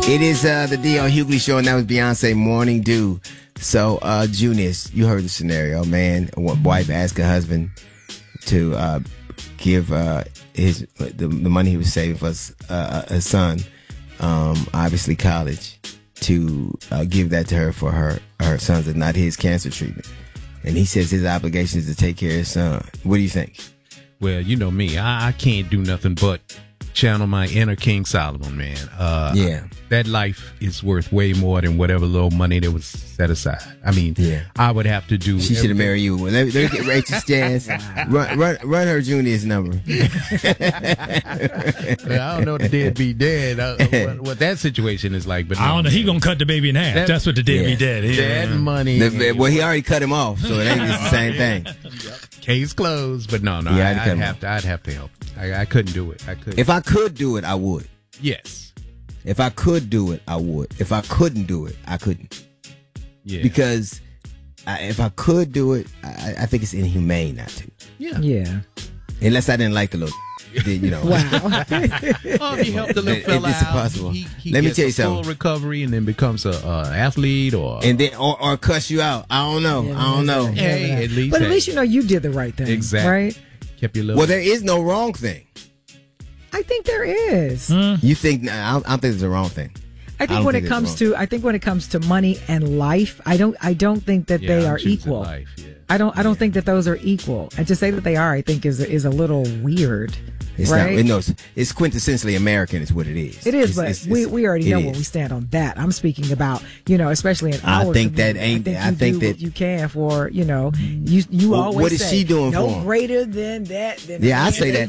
It is the D.L. Hughley Show, and that was Beyonce, Morning Dew. So, Junius, you heard the scenario, man. A wife asked her husband to give the money he was saving for his son, obviously college, to give that to her for her son's and not his cancer treatment. And he says his obligation is to take care of his son. What do you think? Well, you know me. I can't do nothing but channel my inner King Solomon, man. Yeah. That life is worth way more than whatever little money that was set aside. I mean, I would have to do. She should have married you. Let me get Rachel Jazz. Run her Junior's number. I don't know the deadbeat dad what that situation is like, but I don't know. He gonna cut the baby in half. That's what the deadbeat dad is. That money. Well, he already cut him off, so it ain't just the same thing. Case closed, but no, I'd have to help. I couldn't do it. I couldn't. If I could do it, I would. Yes. If I could do it, I would. If I couldn't do it, I couldn't. Yeah. Because if I could do it, I think it's inhumane not to. Yeah. Unless I didn't like the little, you know. Wow. He helped the little fella It's out. impossible. He Let me gets tell you a something. full recovery and then becomes a athlete or cuss you out. I don't know. Yeah, I don't know. Hey, at least. But at least you know you did the right thing. Exactly. Right? Kept your little. Well, there is no wrong thing. I think there is. You think? I don't think there's a wrong thing. I think when it comes to money and life, I don't think that they are equal. Life, yeah. I don't think that those are equal. And to say that they are, I think is a little weird. It's right? not. It's quintessentially American, is what it is. It is, but we already know where we stand on that. I'm speaking about, especially in our community. I think that you can for, you always what is say, she doing no for him? greater than that. I say that.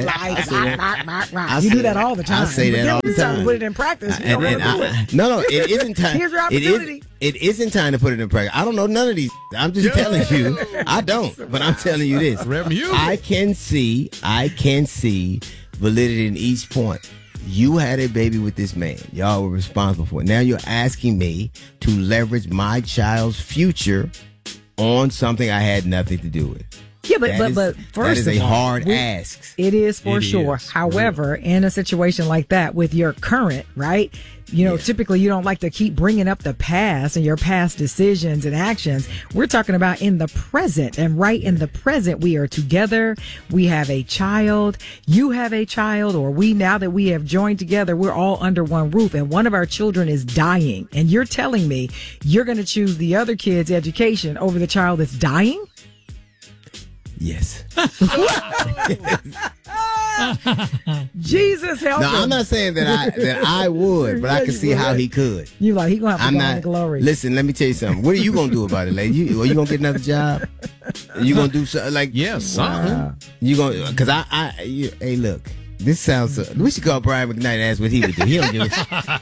You do that all the time. I say that all the time. Put it in practice. No, it isn't time. Here's your opportunity. It isn't time to put it in practice. I don't know none of these. I'm just telling you. I don't, but I'm telling you this. I can see validity in each point. You had a baby with this man. Y'all were responsible for it. Now you're asking me to leverage my child's future on something I had nothing to do with. Yeah, but first that is of a all, hard ask. It is for sure. However, in a situation like that with your current, right? Typically you don't like to keep bringing up the past and your past decisions and actions. We're talking about in the present, and right in the present, we are together. We have a child. You have a child, or now that we have joined together, we're all under one roof, and one of our children is dying. And you're telling me you're going to choose the other kid's education over the child that's dying? Yes. Jesus help him. No, I'm not saying that I would, but I can see how he could. He gonna have to go in glory. Listen, let me tell you something. What are you gonna do about it, lady? Are you gonna get another job? Are you gonna do something like? Yes, something. You gonna? Because hey, look. This sounds. We should call Brian McKnight and ask what he would do. He don't give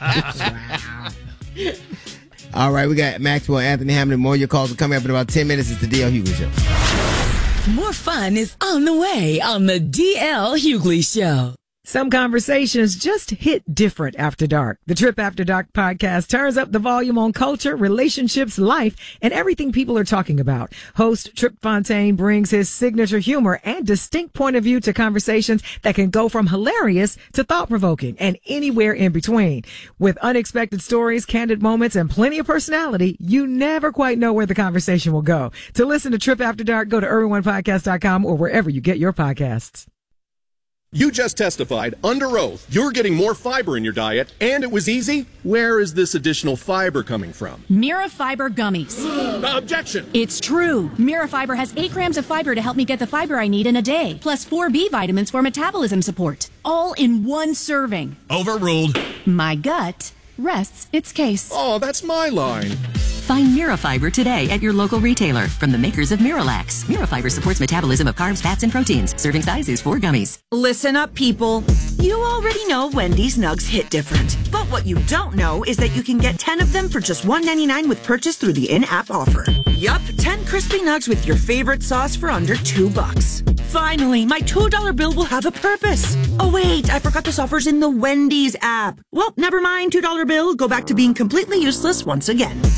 a. All right, we got Maxwell, Anthony Hamlin. More of your calls are coming up in about 10 minutes. It's the D.L. Hughley Show. More fun is on the way on the D.L. Hughley Show. Some conversations just hit different after dark. The Trip After Dark podcast turns up the volume on culture, relationships, life, and everything people are talking about. Host Trip Fontaine brings his signature humor and distinct point of view to conversations that can go from hilarious to thought-provoking and anywhere in between. With unexpected stories, candid moments, and plenty of personality, you never quite know where the conversation will go. To listen to Trip After Dark, go to urban1podcast.com or wherever you get your podcasts. You just testified under oath you're getting more fiber in your diet, and it was easy. Where is this additional fiber coming from? Mirafiber gummies. Objection! It's true. Mirafiber has 8 grams of fiber to help me get the fiber I need in a day, plus 4 B vitamins for metabolism support. All in one serving. Overruled. My gut rests its case. Oh, that's my line. Find Mirafiber today at your local retailer from the makers of Miralax. Mirafiber supports metabolism of carbs, fats, and proteins. Serving size is 4 gummies. Listen up, people. You already know Wendy's Nugs hit different. But what you don't know is that you can get 10 of them for just $1.99 with purchase through the in-app offer. Yup, 10 crispy nugs with your favorite sauce for under $2. Finally, my $2 bill will have a purpose. Oh wait, I forgot this offer's in the Wendy's app. Well, never mind, $2 bill. Go back to being completely useless once again.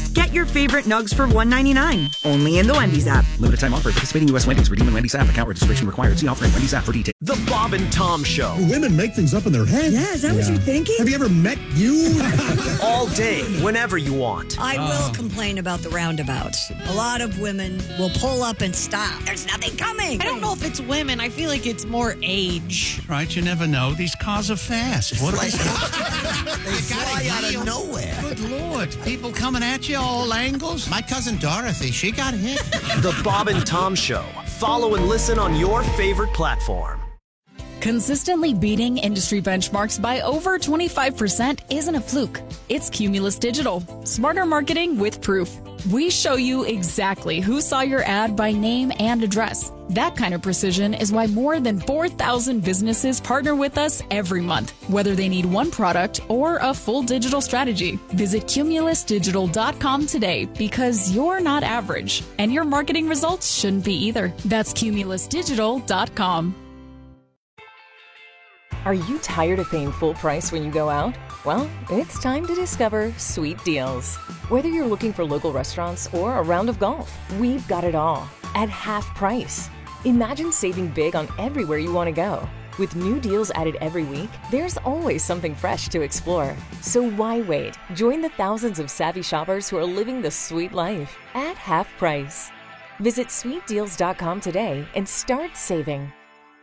Get your favorite nugs for $1.99. Only in the Wendy's app. Limited time offer. Participating U.S. Wendy's. Redeem in Wendy's app. Account registration required. See offer in Wendy's app for details. The Bob and Tom Show. Women make things up in their head. Yeah, is that what you're thinking? Have you ever met you? All day, whenever you want. I will complain about the roundabouts. A lot of women will pull up and stop. There's nothing coming. I don't know if it's women. I feel like it's more age. Right, you never know. These cars are fast. What they fly out of nowhere. Good Lord. People coming at you all angles. My cousin Dorothy, she got hit. The Bob and Tom Show. Follow and listen on your favorite platform. Consistently beating industry benchmarks by over 25% isn't a fluke. It's Cumulus Digital. Smarter marketing with proof. We show you exactly who saw your ad by name and address. That kind of precision is why more than 4,000 businesses partner with us every month, whether they need one product or a full digital strategy. Visit cumulusdigital.com today because you're not average, and your marketing results shouldn't be either. That's cumulusdigital.com. Are you tired of paying full price when you go out? Well, it's time to discover Sweet Deals. Whether you're looking for local restaurants or a round of golf, we've got it all at half price. Imagine saving big on everywhere you want to go. With new deals added every week, there's always something fresh to explore. So why wait? Join the thousands of savvy shoppers who are living the sweet life at half price. Visit sweetdeals.com today and start saving.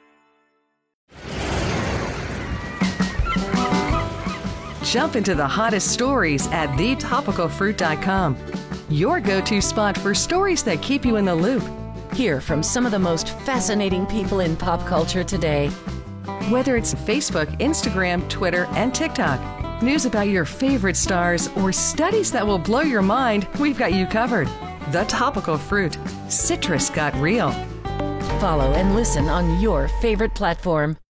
Jump into the hottest stories at thetopicalfruit.com. Your go-to spot for stories that keep you in the loop. Hear from some of the most fascinating people in pop culture today. Whether it's Facebook, Instagram, Twitter, and TikTok, news about your favorite stars, or studies that will blow your mind, we've got you covered. The Topical Fruit. Citrus got real. Follow and listen on your favorite platform.